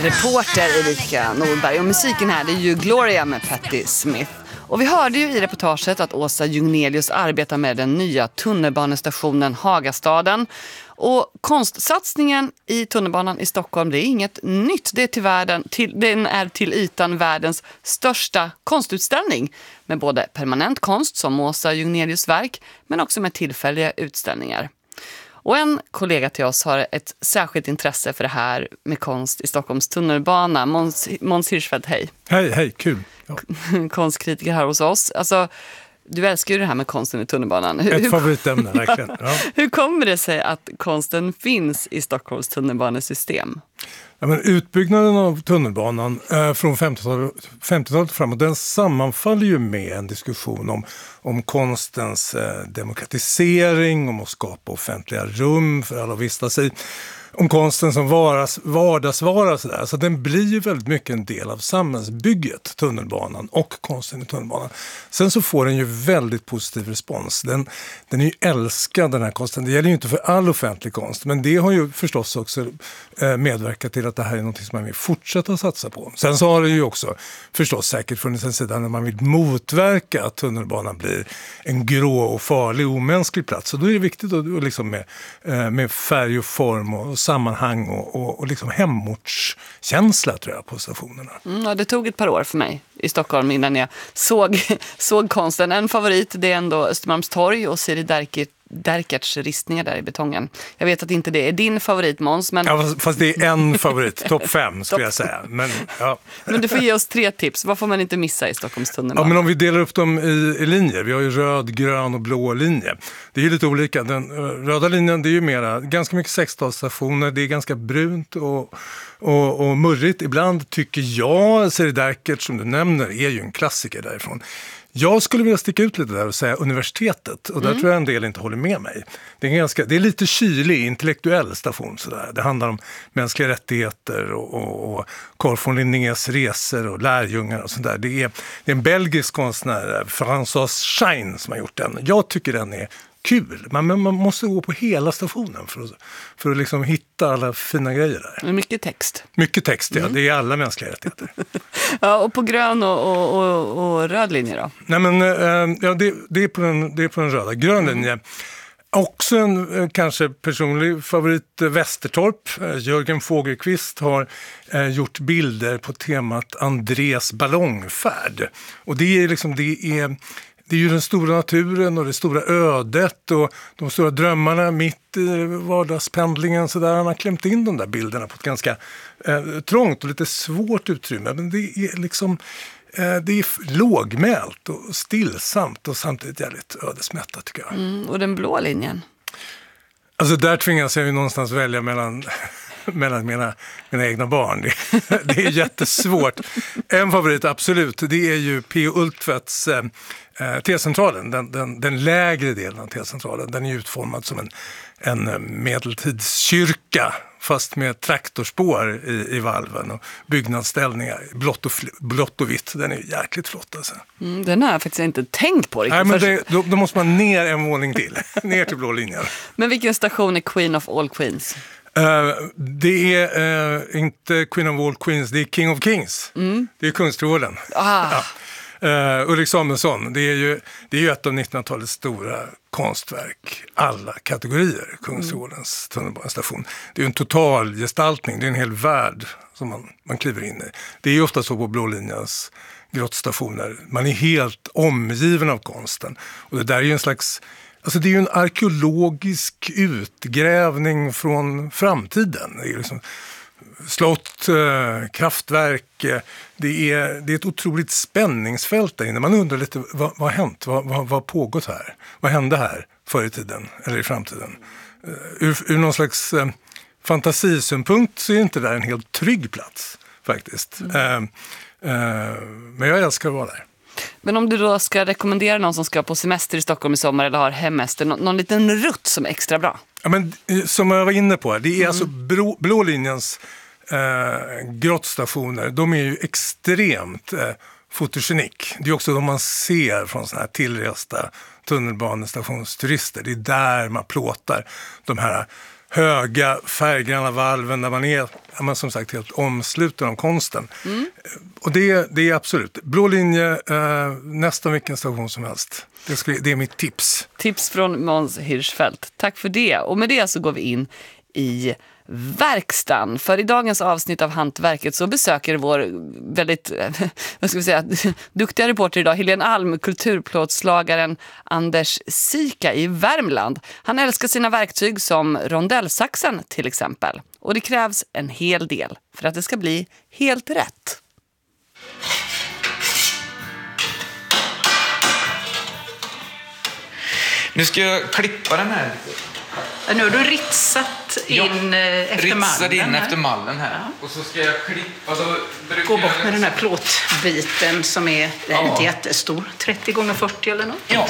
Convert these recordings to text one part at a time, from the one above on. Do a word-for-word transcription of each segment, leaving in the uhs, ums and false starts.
reporter Erika Norberg. Och musiken här, det är ju Gloria med Patti Smith. Och vi hörde ju i reportaget att Åsa Junelius arbetar med den nya tunnelbanestationen Hagastaden. Och konstsatsningen i tunnelbanan i Stockholm, det är inget nytt. Det är till världen, till, den är till ytan världens största konstutställning. Med både permanent konst som Åsa Junelius verk, men också med tillfälliga utställningar. Och en kollega till oss har ett särskilt intresse för det här med konst i Stockholms tunnelbana. Måns, Måns Hirschfeldt, hej. Hej, hej, kul. Ja. Konstkritiker här hos oss. Alltså, du älskar ju det här med konsten i tunnelbanan. Hur, ett favoritämne, verkligen. Ja. Hur kommer det sig att konsten finns i Stockholms tunnelbanesystem? Ja, men utbyggnaden av tunnelbanan eh, från femtiotalet, femtiotalet framåt, den sammanfaller ju med en diskussion om, om konstens eh, demokratisering, om att skapa offentliga rum för alla att vistas i, om konsten som varas, vardagsvara. Så, där. Så den blir ju väldigt mycket en del av samhällsbygget, tunnelbanan och konsten i tunnelbanan. Sen så får den ju väldigt positiv respons. Den, den är ju älskad, den här konsten. Det gäller ju inte för all offentlig konst, men det har ju förstås också eh, medverkat till att det här är något som man vill fortsätta att satsa på. Sen så har det ju också förstås säkert funnits en sida när man vill motverka att tunnelbanan blir en grå och farlig, omänsklig plats. Så då är det viktigt att, liksom med, eh, med färg och form och sammanhang och, och, och liksom hemortskänsla, tror jag, på stationerna. Mm, ja, det tog ett par år för mig i Stockholm innan jag såg, såg konsten. En favorit, det är ändå Östermalmstorg och Siri Derkert Derkerts ristningar där i betongen. Jag vet att inte det är din favorit, Måns, men... Ja, fast det är en favorit, topp fem skulle jag säga. Men, ja. men du får ge oss tre tips. Vad får man inte missa i Stockholms tunnelbana? Ja, men om vi delar upp dem i, i linjer. Vi har ju röd, grön och blå linje. Det är ju lite olika. Den röda linjen, det är ju mera, ganska mycket sextalsstationer. Det är ganska brunt och, och, och murrigt. Ibland tycker jag, Siri Derkert som du nämner, är ju en klassiker därifrån. Jag skulle vilja sticka ut lite där och säga universitetet. Och där mm. tror jag en del inte håller med mig. Det är, ganska, det är lite kylig, intellektuell station. Sådär. Det handlar om mänskliga rättigheter och, och, och Carl von Linnés resor och lärjungar och sådär. Det är, det är en belgisk konstnär, François Schein, som har gjort den. Jag tycker den är kul. Man, man måste gå på hela stationen för att, för att liksom hitta alla fina grejer där. Mycket text. Mycket text, ja. Mm. Det är alla mänskliga rättigheter. Ja, och på grön och, och, och, och röd linje då? Nej, men äh, ja, det, det, är på den, det är på den röda. Grön linje. Mm. Också en äh, kanske personlig favorit, äh, Västertorp. Äh, Jörgen Fågelqvist har äh, gjort bilder på temat Andrés ballongfärd. Och det är liksom, det är... Det är ju den stora naturen och det stora ödet och de stora drömmarna mitt i vardagspendlingen. Så där han har klämt in de där bilderna på ett ganska eh, trångt och lite svårt utrymme. Men det är liksom eh, det är lågmält och stillsamt och samtidigt jävligt ödesmättat, tycker jag. Mm, och den blå linjen? Alltså där tvingas jag ju någonstans välja mellan... mellan mina, mina egna barn. Det, det är jättesvårt. En favorit, absolut, det är ju P O Ultvedts eh, T-centralen. Den, den, den lägre delen av T-centralen. Den är utformad som en, en medeltidskyrka fast med traktorspår i, i valven och byggnadsställningar, blått och, blått och vitt. Den är jäkligt flott alltså. Mm, den har jag faktiskt inte tänkt på riktigt. Nej, men det, då, då måste man ner en våning till. Ner till blå linjen. Men vilken station är Queen of all Queens? Uh, det är uh, inte Queen of all Queens, det är King of Kings. Mm. Det är Kungsträdgården. Ah. Ja. Uh, Ulrik Samuelsson, det är ju, det är ju ett av nittonhundratalets stora konstverk. Alla kategorier, Kungsträdgårdens tunnelbanestation. Det är ju en total gestaltning, det är en hel värld som man, man kliver in i. Det är ju ofta så på blå linjens grottstationer. Man är helt omgiven av konsten. Och det där är ju en slags... Alltså det är ju en arkeologisk utgrävning från framtiden. Det är liksom slott, eh, kraftverk. Eh, det, är, det är ett otroligt spänningsfält där inne. Man undrar lite, vad, vad har hänt? Vad, vad, vad har pågått här? Vad hände här förr i tiden eller i framtiden? Eh, ur, ur någon slags eh, fantasisynpunkt så är inte det där en helt trygg plats faktiskt. Mm. Eh, eh, men jag älskar att vara där. Men om du då ska rekommendera någon som ska på semester i Stockholm i sommar eller har hemester, någon, någon liten rutt som är extra bra? Ja, men som jag var inne på, det är mm. alltså blå, blå linjens eh, grottstationer. De är ju extremt eh, fotogenik. Det är också de man ser från såna här tillresta tunnelbanestationsturister. Det är där man plåtar de här höga färggranna valven där man är ja, men som sagt helt omsluten av konsten. Mm. Och det, det är absolut. Blå linje, eh, nästan vilken station som helst. Det, skulle, det är mitt tips. Tips från Måns Hirschfeldt. Tack för det. Och med det så går vi in i verkstaden. För i dagens avsnitt av Hantverket så besöker vår väldigt, vad ska vi säga, duktiga reporter idag, Helene Alm, kulturplåtslagaren Anders Sika i Värmland. Han älskar sina verktyg som rondellsaxen till exempel. Och det krävs en hel del för att det ska bli helt rätt. Nu ska jag klippa den här. Nu har du ritsat in ja, efter mallen in här. efter mallen här. Ja. Och så ska jag klippa. Då Gå bort med den här plåtbiten som är ja. inte jättestor. trettio gånger fyrtio eller något. Ja.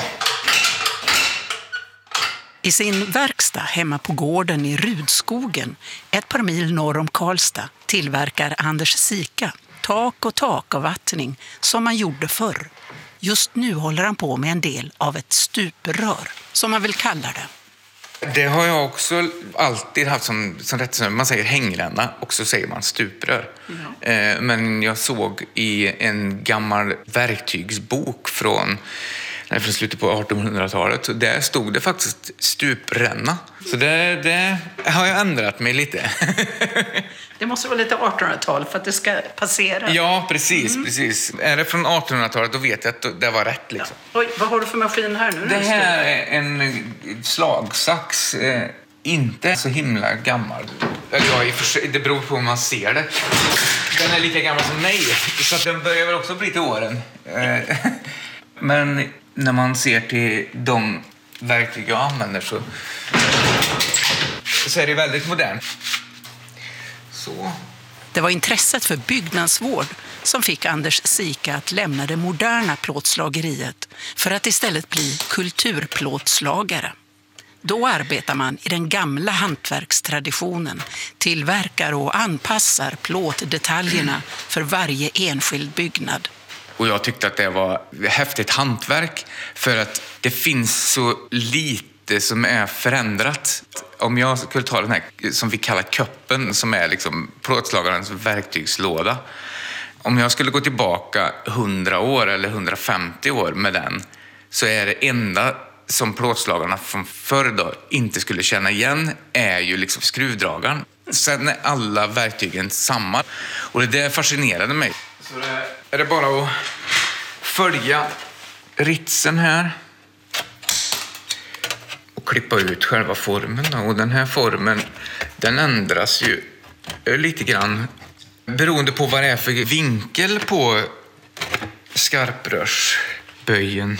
I sin verkstad hemma på gården i Rudskogen, ett par mil norr om Karlstad, tillverkar Anders Sika tak och takavvattning som man gjorde förr. Just nu håller han på med en del av ett stuprör, som man vill kalla det. Det har jag också alltid haft som, som rätt. Man säger hängränna och så säger man stuprör. Mm. Men jag såg i en gammal verktygsbok från, från slutet på artonhundratalet. Där stod det faktiskt stupränna. Så det, det har jag ändrat mig lite. Det måste vara lite artonhundratal för att det ska passera. Ja, precis. Mm. precis. Är det från artonhundratalet då vet jag att det var rätt. Liksom. Ja. Oj, vad har du för maskin här nu? Det här är en slagsax. Eh, inte så himla gammal. Ja, det beror på hur man ser det. Den är lika gammal som mig. Så den börjar väl också bli till åren. Eh, men när man ser till de verktyg jag använder så, så är det väldigt modernt. Så. Det var intresset för byggnadsvård som fick Anders Sika att lämna det moderna plåtslageriet för att istället bli kulturplåtslagare. Då arbetar man i den gamla hantverkstraditionen, tillverkar och anpassar plåtdetaljerna för varje enskild byggnad. Och jag tyckte att det var häftigt hantverk för att det finns så lite som är förändrat. Om jag skulle ta den här som vi kallar köppen, som är liksom plåtslagarens verktygslåda. Om jag skulle gå tillbaka hundra år eller hundrafemtio år med den, så är det enda som plåtslagarna från förr då inte skulle känna igen är ju liksom skruvdragaren. Sen är alla verktygen samma. Och det där fascinerade mig. Så det är det bara att följa ritsen här och klippa ut själva formen. Och den här formen, den ändras ju lite grann beroende på vad det är för vinkel på skarprörsböjen.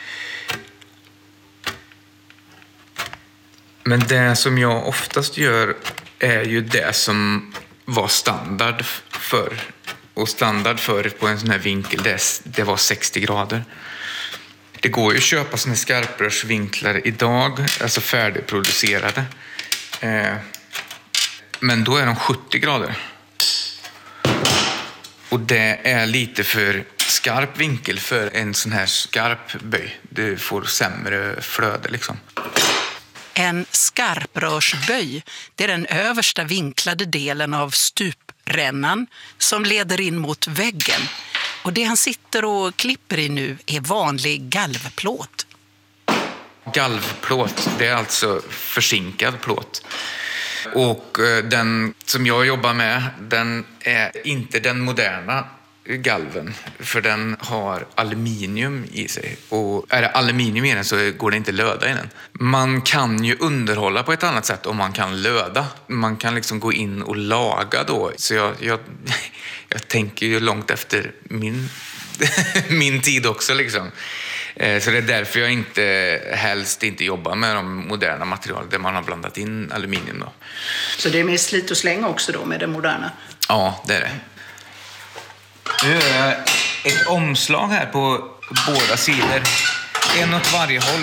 Men det som jag oftast gör är ju det som var standard för. Och standard för på en sån här vinkel, det, det var sextio grader. Det går ju att köpa såna här skarprörsvinklar idag, alltså färdigproducerade. Eh, men då är de sjuttio grader. Och det är lite för skarp vinkel för en sån här skarp böj. Det får sämre flöde liksom. En skarprörsböj, det är den översta vinklade delen av stuprännan som leder in mot väggen. Och det han sitter och klipper i nu är vanlig galvplåt. Galvplåt, det är alltså försinkad plåt. Och den som jag jobbar med, den är inte den moderna galven, för den har aluminium i sig. Och är det aluminium i den så går det inte löda i den. Man kan ju underhålla på ett annat sätt om man kan löda. Man kan liksom gå in och laga då. Så jag, jag, jag tänker ju långt efter min, min tid också liksom. Så det är därför jag inte helst inte jobbar med de moderna material där man har blandat in aluminium då. Så det är mer slit och släng också då med det moderna? Ja, det är det. Nu är det ett omslag här på båda sidor. En åt varje håll.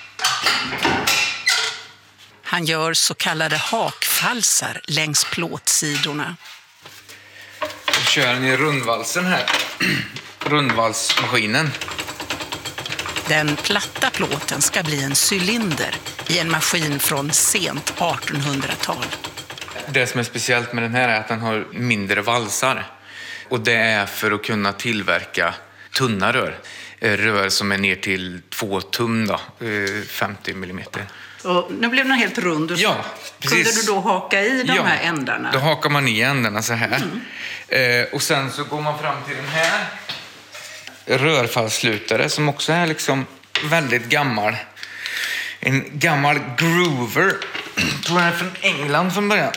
Han gör så kallade hakfalsar längs plåtsidorna. Jag kör den i rundvalsen här. Rundvalsmaskinen. Den platta plåten ska bli en cylinder i en maskin från sent artonhundratal. Det som är speciellt med den här är att den har mindre valsar. Och det är för att kunna tillverka tunna rör. Rör som är ner till två tum då, femtio millimeter. Och nu blev den helt rund. Ja, precis. Kunde du då haka i de ja, här ändarna? Då hakar man i ändarna så här. Mm. Eh, och sen så går man fram till den här rörfallslutare som också är liksom väldigt gammal. En gammal groover. Jag tror den är från England från början.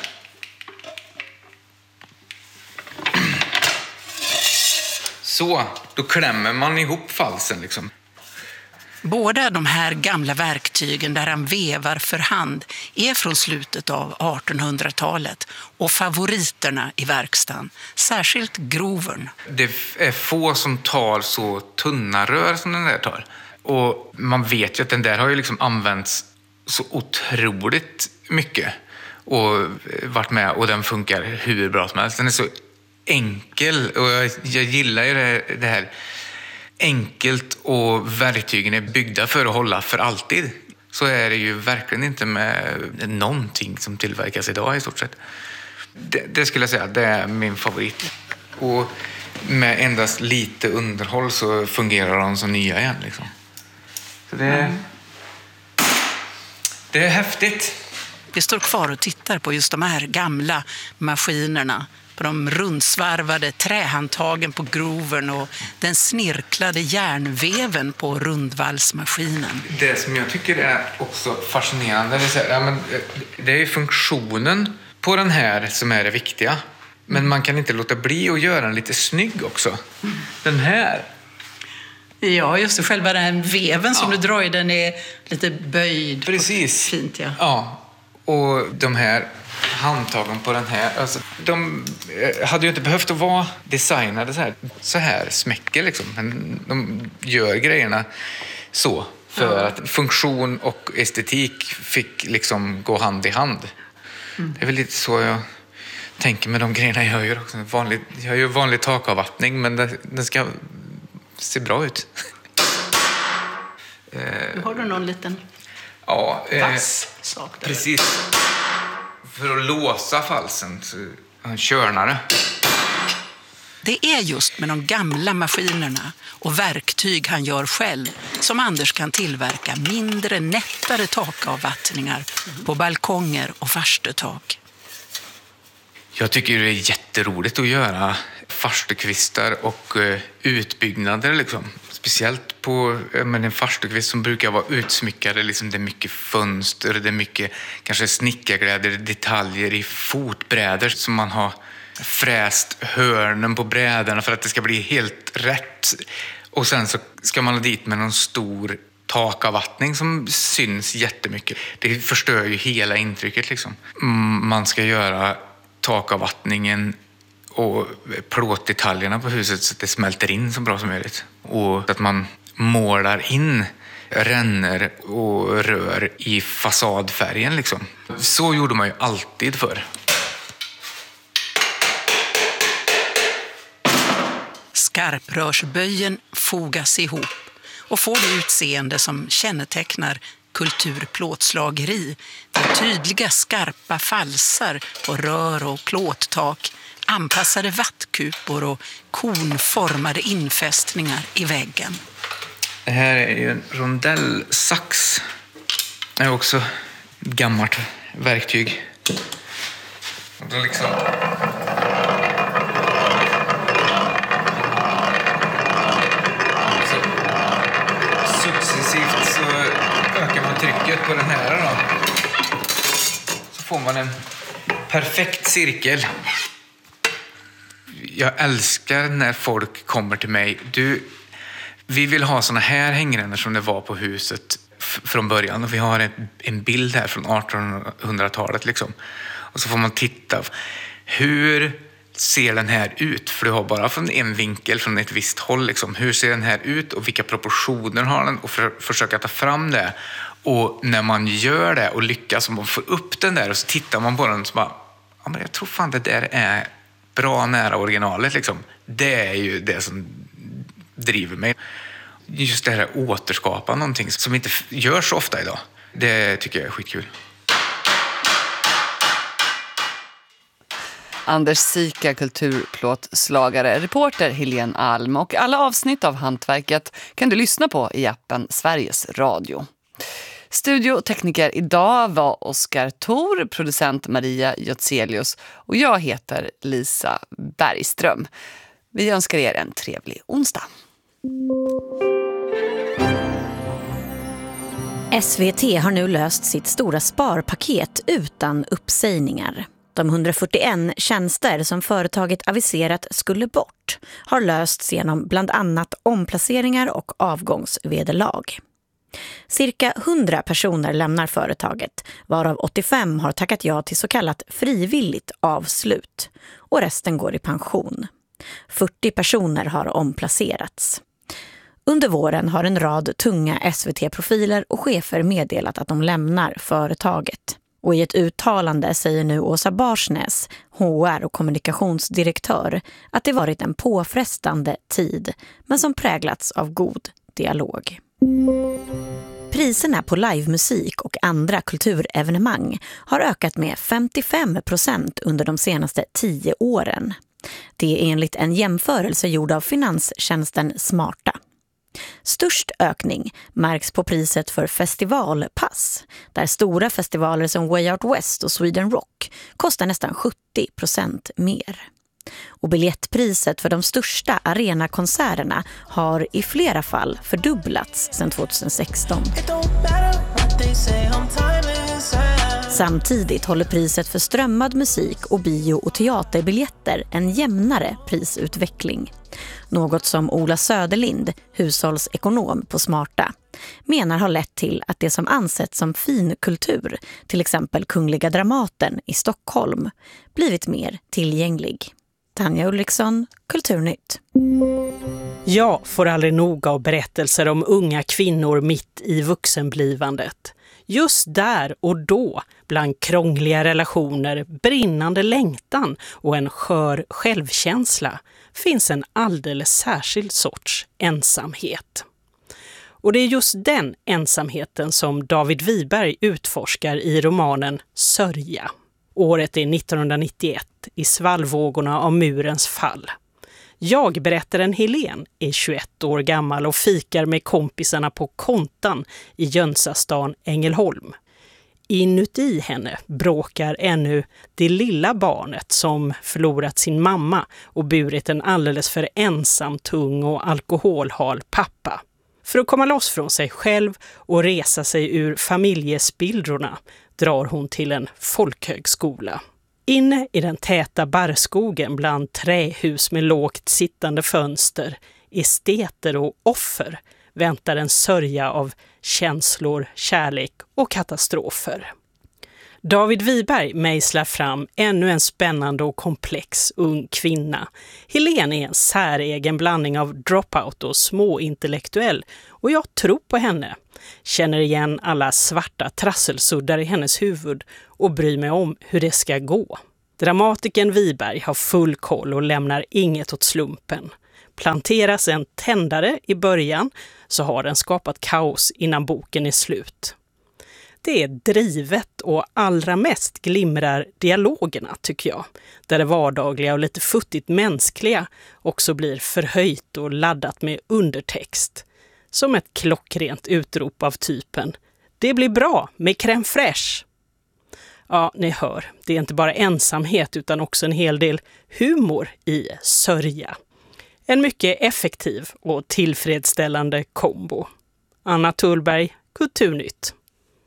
Så, då klämmer man ihop falsen liksom. Båda de här gamla verktygen där han vevar för hand är från slutet av artonhundratalet och favoriterna i verkstaden, särskilt grovern. Det är få som tar så tunna rör som den där tar. Och man vet ju att den där har ju liksom använts så otroligt mycket och varit med, och den funkar hur bra som helst. Den är så enkel, och jag, jag gillar ju det, det här enkelt, och verktygen är byggda för att hålla för alltid. Så är det ju verkligen inte med någonting som tillverkas idag i stort sett. Det, det skulle jag säga, det är min favorit. Och med endast lite underhåll så fungerar de som nya igen liksom. Så det, mm. det är häftigt. Vi står kvar och tittar på just de här gamla maskinerna. På de rundsvarvade trähandtagen på grovern och den snirklade järnveven på rundvalsmaskinen. Det som jag tycker är också fascinerande, det är, så här, ja, men, det är ju funktionen på den här som är det viktiga. Men man kan inte låta bli att göra den lite snygg också. Mm. Den här. Ja, just det. Själva den veven som ja. du drar i, den är lite böjd. Precis. Fint, ja. Ja. Och de här handtagen på den här, alltså, de hade ju inte behövt att vara designade så här, så här smäcker liksom. Men de gör grejerna så för ja. att funktion och estetik fick liksom gå hand i hand. Mm. Det är väl lite så jag tänker med de grejerna jag gör också. Vanlig, jag gör vanlig takavvattning, men den, den ska se bra ut. Nu har du någon liten ja, vass eh, sak där. Precis. För att låsa falsen så en körnare. Det är just med de gamla maskinerna och verktyg han gör själv som Anders kan tillverka mindre, nättare takavvattningar på balkonger och farstuktak. Jag tycker det är jätteroligt att göra farstukvistar och uh, utbyggnader liksom. Speciellt på men en farstukvist som brukar vara utsmyckade, liksom det är mycket fönster, det är mycket kanske snickarglädjer, detaljer i fotbrädor som man har fräst hörnen på brädorna för att det ska bli helt rätt. Och sen så ska man ha dit med någon stor takavvattning som syns jättemycket. Det förstör ju hela intrycket liksom. Man ska göra takavvattningen och plåtdetaljerna på huset så att det smälter in så bra som möjligt. Och att man målar in rännor och rör i fasadfärgen liksom. Så gjorde man ju alltid förr. Skarprörsböjen fogas ihop och får det utseende som kännetecknar kulturplåtslageri. Med tydliga skarpa falsar på rör och plåttak, anpassade vattkupor och konformade infästningar i väggen. Det här är ju en rondellsax. Det är också ett gammalt verktyg. Och då liksom... Så successivt så ökar man trycket på den här då. Så får man en perfekt cirkel. Jag älskar när folk kommer till mig. Du, vi vill ha såna här hängrännor som det var på huset f- från början. Och vi har en, en bild här från artonhundratalet liksom. Och så får man titta. Hur ser den här ut? För du har bara från en vinkel, från ett visst håll liksom. Hur ser den här ut och vilka proportioner har den? Och för, försöka ta fram det. Och när man gör det och lyckas och man får upp den där och så tittar man på den och så bara, ja men jag tror fan det där är bra nära originalet liksom. Det är ju det som driver mig. Just det här att återskapa någonting som inte görs så ofta idag. Det tycker jag är skitkul. Anders Sika, kulturplåtslagare, reporter Helene Alm, och alla avsnitt av Hantverket kan du lyssna på i appen Sveriges Radio. Studiotekniker idag var Oskar Thor, producent Maria Jotselius och jag heter Lisa Bergström. Vi önskar er en trevlig onsdag. S V T har nu löst sitt stora sparpaket utan uppsägningar. De hundrafyrtioen tjänster som företaget aviserat skulle bort har lösts genom bland annat omplaceringar och avgångsvederlag. Cirka hundra personer lämnar företaget, varav åttiofem har tackat ja till så kallat frivilligt avslut och resten går i pension. fyrtio personer har omplacerats. Under våren har en rad tunga S V T-profiler och chefer meddelat att de lämnar företaget. Och i ett uttalande säger nu Åsa Barsnäs, H R- och kommunikationsdirektör, att det varit en påfrestande tid, men som präglats av god dialog. Priserna på livemusik och andra kulturevenemang har ökat med femtiofem procent under de senaste tio åren. Det är enligt en jämförelse gjord av finanstjänsten Smarta. Störst ökning märks på priset för festivalpass, där stora festivaler som Way Out West och Sweden Rock kostar nästan sjuttio procent mer. Och biljettpriset för de största arenakonserterna har i flera fall fördubblats sedan tjugohundrasexton. Samtidigt håller priset för strömmad musik och bio- och teaterbiljetter en jämnare prisutveckling. Något som Ola Söderlind, hushållsekonom på Smarta, menar har lett till att det som ansetts som fin kultur, till exempel Kungliga Dramaten i Stockholm, blivit mer tillgänglig. Tanja Ulriksson, Kulturnytt. Jag får aldrig nog av berättelser om unga kvinnor mitt i vuxenblivandet. Just där och då, bland krångliga relationer, brinnande längtan och en skör självkänsla, finns en alldeles särskild sorts ensamhet. Och det är just den ensamheten som David Wiberg utforskar i romanen Sörja. Året är nittonhundranittioett, i svallvågorna av murens fall. Jag, berättaren Helene, är tjugoett år gammal och fikar med kompisarna på Kontan i Jönsastan Ängelholm. Inuti henne bråkar ännu det lilla barnet som förlorat sin mamma och burit en alldeles för ensam, tung och alkoholhal pappa. För att komma loss från sig själv och resa sig ur familjespillrorna drar hon till en folkhögskola. Inne i den täta barrskogen bland trähus med lågt sittande fönster, esteter och offer väntar en sörja av känslor, kärlek och katastrofer. David Wiberg mejslar fram ännu en spännande och komplex ung kvinna. Helene är en säregen blandning av dropout och småintellektuell, och jag tror på henne. Känner igen alla svarta trasselsuddar i hennes huvud och bryr mig om hur det ska gå. Dramatikern Wiberg har full koll och lämnar inget åt slumpen. Planteras en tändare i början så har den skapat kaos innan boken är slut. Det är drivet och allra mest glimrar dialogerna, tycker jag. Där det vardagliga och lite futtigt mänskliga också blir förhöjt och laddat med undertext. Som ett klockrent utrop av typen: det blir bra med crème fraîche. Ja, ni hör, det är inte bara ensamhet utan också en hel del humor i Sörja. En mycket effektiv och tillfredsställande kombo. Anna Tullberg, Kulturnytt.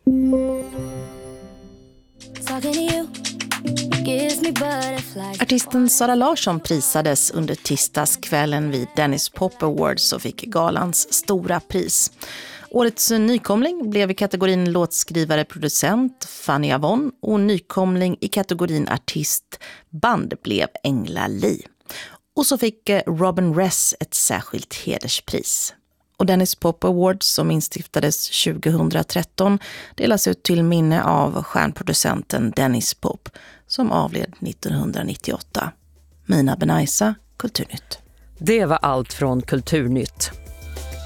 Artisten Sara Larsson prisades under tisdagskvällen vid Dennis Pop Awards och fick galans stora pris. Årets nykomling blev i kategorin låtskrivare-producent Fanny Avon, och nykomling i kategorin artistband blev Engla Lee. Och så fick Robin Ress ett särskilt hederspris. Och Dennis Pop Awards, som instiftades tjugohundratretton, delas ut till minne av stjärnproducenten Dennis Pop, som avled nittonhundranittioåtta. Mina Benaisa, Kulturnytt. Det var allt från Kulturnytt.